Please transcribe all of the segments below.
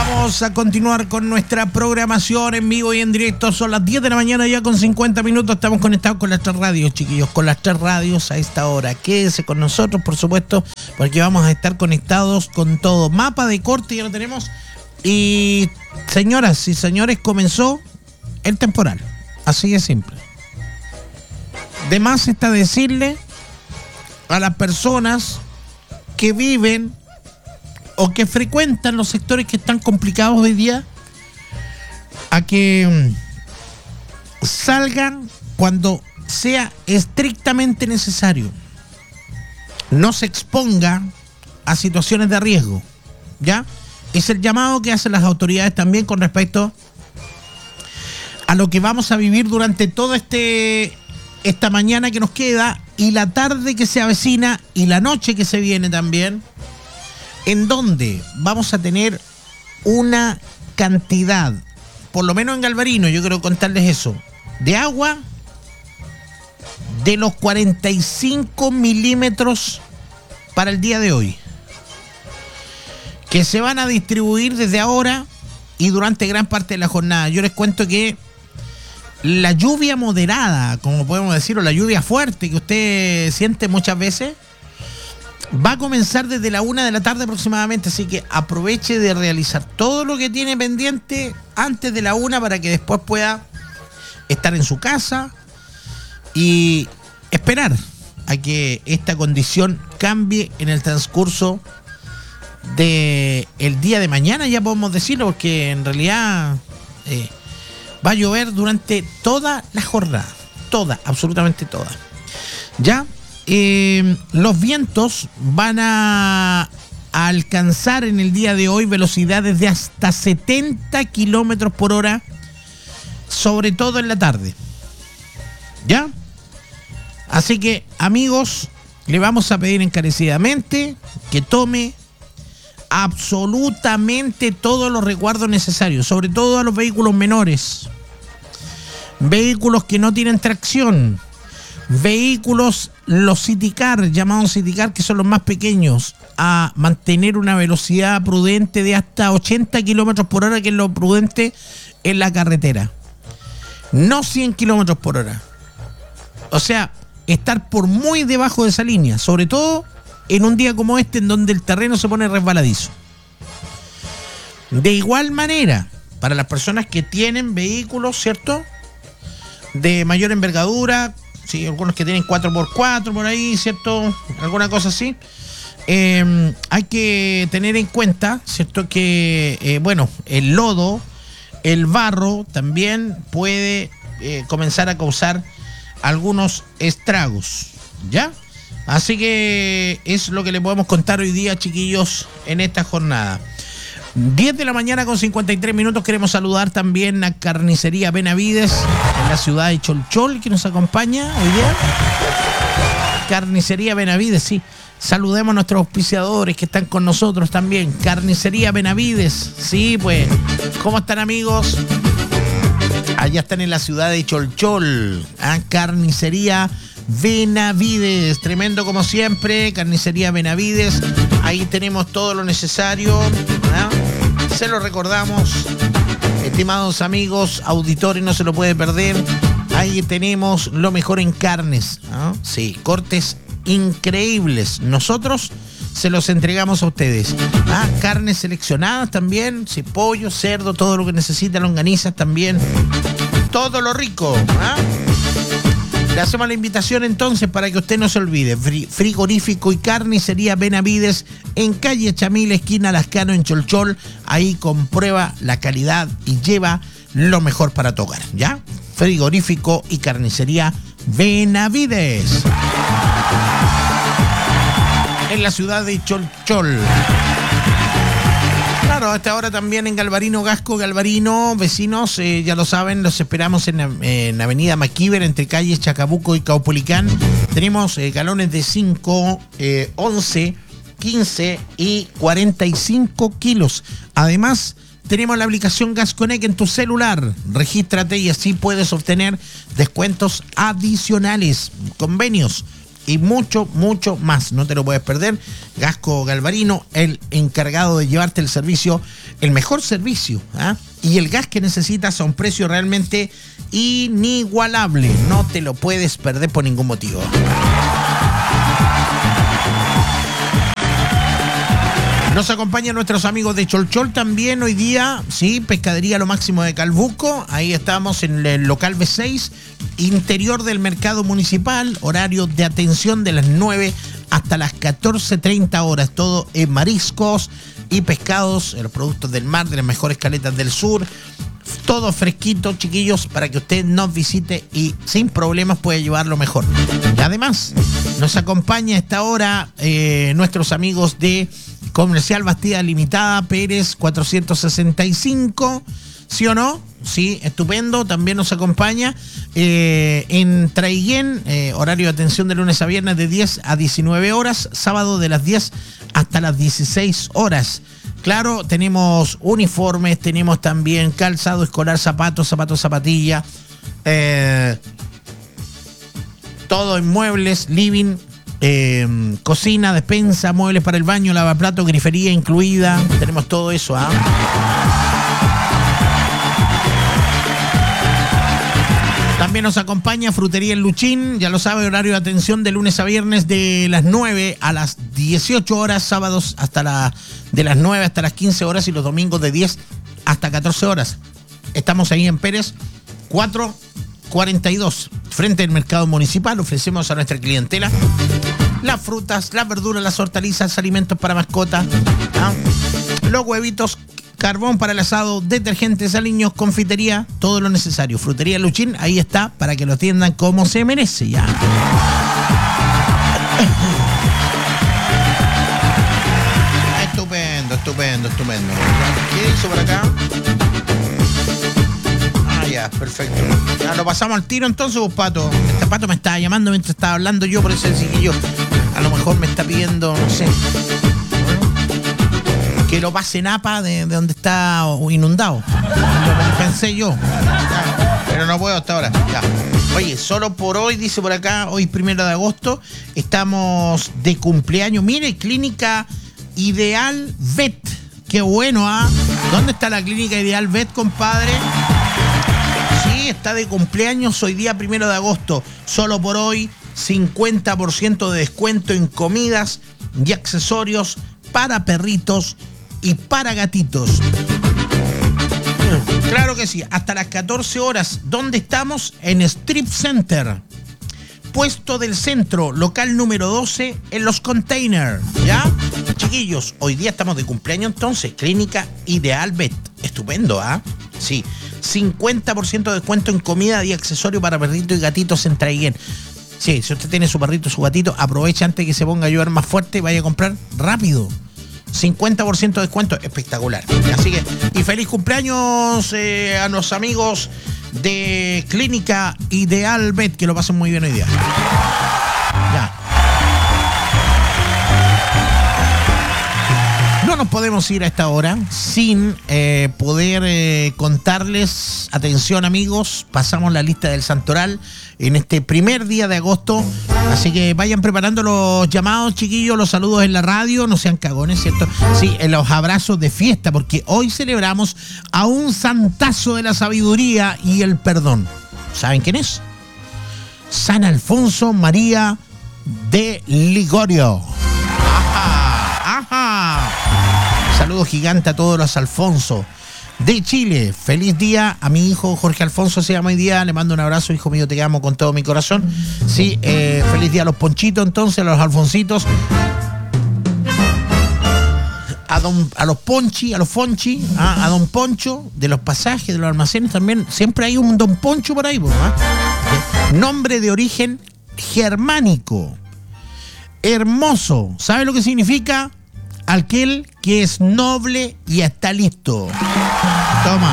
Vamos a continuar con nuestra programación en vivo y en directo. Son las 10 de la mañana ya con 50 minutos. Estamos conectados con las 3 radios, chiquillos. Con las 3 radios a esta hora. Quédese con nosotros, por supuesto, porque vamos a estar conectados con todo. Mapa de corte ya lo tenemos. Y señoras y señores, comenzó el temporal. Así de simple. De más está decirle a las personas que viven o que frecuentan los sectores que están complicados hoy día a que salgan cuando sea estrictamente necesario. No se exponga a situaciones de riesgo, ¿ya? Es el llamado que hacen las autoridades también con respecto a lo que vamos a vivir durante toda esta mañana que nos queda y la tarde que se avecina y la noche que se viene también, en donde vamos a tener una cantidad, por lo menos en Galvarino, yo quiero contarles eso, de agua de los 45 milímetros para el día de hoy, que se van a distribuir desde ahora y durante gran parte de la jornada. Yo les cuento que la lluvia moderada, como podemos decir, o la lluvia fuerte que usted siente muchas veces, va a comenzar desde la 1 de la tarde aproximadamente, así que aproveche de realizar todo lo que tiene pendiente antes de la 1 para que después pueda estar en su casa y esperar a que esta condición cambie en el transcurso del día de mañana, ya podemos decirlo, porque en realidad va a llover durante toda la jornada, toda, absolutamente toda. Ya. Los vientos van a alcanzar en el día de hoy velocidades de hasta 70 kilómetros por hora, sobre todo en la tarde. ¿Ya? Así que, amigos, le vamos a pedir encarecidamente que tome absolutamente todos los resguardos necesarios, sobre todo a los vehículos menores, vehículos que no tienen tracción, vehículos, los City Car, llamados City Car, que son los más pequeños, a mantener una velocidad prudente de hasta 80 kilómetros por hora, que es lo prudente en la carretera. No 100 kilómetros por hora. O sea, estar por muy debajo de esa línea, sobre todo en un día como este, en donde el terreno se pone resbaladizo. De igual manera, para las personas que tienen vehículos, ¿cierto?, de mayor envergadura, sí, algunos que tienen 4x4 por ahí, ¿cierto?, alguna cosa así, hay que tener en cuenta, ¿cierto?, que, bueno, el lodo, el barro también puede comenzar a causar algunos estragos, ¿ya? Así que es lo que le podemos contar hoy día, chiquillos, en esta jornada. 10 de la mañana con 53 minutos. Queremos saludar también a Carnicería Benavides en la ciudad de Cholchol, que nos acompaña hoy día. Carnicería Benavides, sí. Saludemos a nuestros auspiciadores que están con nosotros también. Carnicería Benavides, sí, pues. ¿Cómo están, amigos? Allá están en la ciudad de Cholchol. Carnicería Benavides, tremendo como siempre. Carnicería Benavides, ahí tenemos todo lo necesario, ¿no? Se lo recordamos, estimados amigos, auditores, no se lo puede perder. Ahí tenemos lo mejor en carnes, ¿no? Sí, cortes increíbles. Nosotros se los entregamos a ustedes. Carnes seleccionadas también, sí, pollo, cerdo, todo lo que necesita, longanizas también, todo lo rico, Le hacemos la invitación entonces para que usted no se olvide. Frigorífico y Carnicería Benavides en calle Chamil, esquina Lascano, en Cholchol. Ahí comprueba la calidad y lleva lo mejor para tu hogar, ¿ya? Frigorífico y Carnicería Benavides en la ciudad de Cholchol. Claro, a esta hora también en Galvarino, Gasco, Galvarino, vecinos, ya lo saben, los esperamos en avenida Maquíver, entre calles Chacabuco y Caupolicán. Tenemos galones de 5, 11, 15 y 45 kilos. Además, tenemos la aplicación Gasconnect en tu celular. Regístrate y así puedes obtener descuentos adicionales, convenios y mucho, mucho más. No te lo puedes perder. Gasco Galvarino, el encargado de llevarte el servicio, el mejor servicio, ¿ah? Y el gas que necesitas a un precio realmente inigualable. No te lo puedes perder por ningún motivo. Nos acompañan nuestros amigos de Cholchol también hoy día, sí, Pescadería Lo Máximo de Calbuco. Ahí estamos en el local B6, interior del mercado municipal, horario de atención de las 9 hasta las 14:30 horas. Todo en mariscos y pescados, los productos del mar, de las mejores caletas del sur. Todo fresquito, chiquillos, para que usted nos visite y sin problemas puede llevarlo mejor. Y además, nos acompaña a esta hora nuestros amigos de Comercial Bastida Limitada, Pérez 465, ¿sí o no? Sí, estupendo. También nos acompaña en Traiguén, horario de atención de lunes a viernes de 10 a 19 horas, sábado de las 10 hasta las 16 horas. Claro, tenemos uniformes, tenemos también calzado escolar, zapatos, zapatilla, todo en muebles, living, cocina, despensa, muebles para el baño, lavaplatos, grifería incluida. Tenemos todo eso, ¿ah? También nos acompaña Frutería El Luchín, ya lo sabe, horario de atención de lunes a viernes de las 9 a las 18 horas, sábados de las 9 hasta las 15 horas y los domingos de 10 hasta 14 horas. Estamos ahí en Pérez 442, frente al mercado municipal. Ofrecemos a nuestra clientela las frutas, las verduras, las hortalizas, alimentos para mascotas, ¿ah? Los huevitos, carbón para el asado, detergentes, aliños, confitería, todo lo necesario. Frutería Luchín, ahí está, para que lo atiendan como se merece ya. Estupendo. ¿Qué hizo por acá? Ah, ya, perfecto. Ya lo pasamos al tiro entonces, vos, Pato. Este Pato me estaba llamando mientras estaba hablando yo, por eso que yo a lo mejor me está pidiendo, no sé, que lo pase en APA de donde está inundado. Lo pensé yo. Ya, pero no puedo hasta ahora. Ya. Oye, solo por hoy, dice por acá, hoy 1 de agosto, estamos de cumpleaños. Mire, Clínica Ideal Vet. Qué bueno, ¿ah? ¿Dónde está la Clínica Ideal Vet, compadre? Sí, está de cumpleaños hoy día 1 de agosto. Solo por hoy, 50% de descuento en comidas y accesorios para perritos y para gatitos. Claro que sí, hasta las 14 horas. ¿Dónde estamos? En Strip Center, Puesto del Centro, local número 12, en Los Containers, ¿ya? Chiquillos, hoy día estamos de cumpleaños entonces. Clínica Ideal Vet. Estupendo, ¿ah? Sí, 50% de descuento en comida y accesorios para perritos y gatitos en Traiguén. Sí, si usted tiene su perrito, su gatito, aproveche antes que se ponga a llover más fuerte y vaya a comprar rápido. 50% de descuento, espectacular. Así que, y feliz cumpleaños a los amigos de Clínica Ideal Vet, que lo pasen muy bien hoy día. Ya. No nos podemos ir a esta hora sin poder contarles, atención amigos, pasamos la lista del Santoral en este primer día de agosto, así que vayan preparando los llamados, chiquillos, los saludos en la radio, no sean cagones, ¿cierto? Sí, en los abrazos de fiesta, porque hoy celebramos a un santazo de la sabiduría y el perdón. ¿Saben quién es? San Alfonso María de Ligorio. ¡Ajá! Saludo gigante a todos los Alfonso de Chile. Feliz día a mi hijo Jorge Alfonso, se llama hoy día. Le mando un abrazo, hijo mío, te amo con todo mi corazón. Sí, feliz día a los Ponchitos, entonces, a los Alfoncitos. A los Ponchi, a los Fonchi, a Don Poncho, de los pasajes, de los almacenes también. Siempre hay un Don Poncho por ahí, ¿eh? Nombre de origen germánico. Hermoso. ¿Sabe lo que significa? Aquel que es noble y está listo. Toma.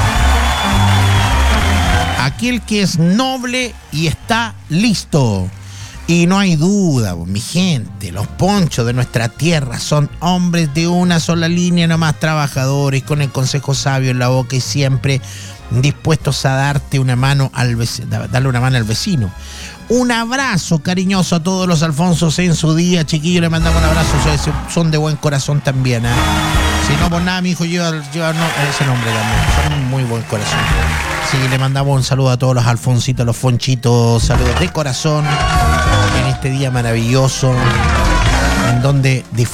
Aquel que es noble y está listo. Y no hay duda, mi gente, los Ponchos de nuestra tierra son hombres de una sola línea, nomás trabajadores, con el consejo sabio en la boca y siempre dispuestos a darte una mano darle una mano al vecino. Un abrazo cariñoso a todos los Alfonsos en su día, chiquillos, le mandamos un abrazo, son de buen corazón también, ¿eh? Si no por nada, mi hijo lleva ese nombre también, son muy buen corazón. Sí, le mandamos un saludo a todos los Alfonsitos, los Fonchitos, saludos de corazón en este día maravilloso, en donde disfrutamos